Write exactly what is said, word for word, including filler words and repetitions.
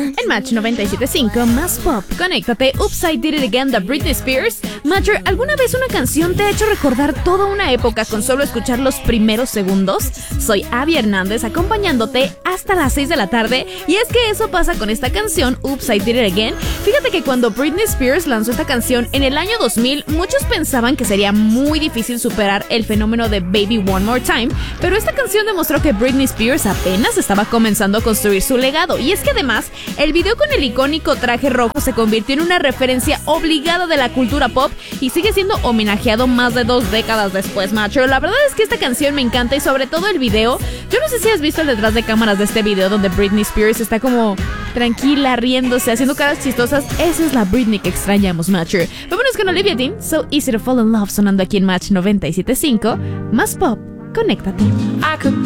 En Match noventa y siete punto cinco, más pop, conéctate. Oops, I Did It Again de Britney Spears. Matcher, ¿alguna vez una canción te ha hecho recordar toda una época con solo escuchar los primeros segundos? Soy Abby Hernández acompañándote hasta las seis de la tarde, y es que eso pasa con esta canción, Oops, I Did It Again. Fíjate que cuando Britney Spears lanzó esta canción en el año dos mil, muchos pensaban que sería muy difícil superar el fenómeno de Baby One More Time, pero esta canción demostró que Britney Spears apenas estaba comenzando a construir su legado, y es que además, el video con el icónico traje rojo se convirtió en una referencia obligada de la cultura pop y sigue siendo homenajeado más de dos décadas después, macho. La verdad es que esta canción me encanta, y sobre todo el video. Yo no sé si has visto el detrás de cámaras de este video donde Britney Spears está como tranquila, riéndose, haciendo caras chistosas. Esa es la Britney que extrañamos, macho. Vámonos con Olivia Dean, So Easy to Fall in Love, sonando aquí en Match noventa y siete punto cinco. Más pop, conéctate. I could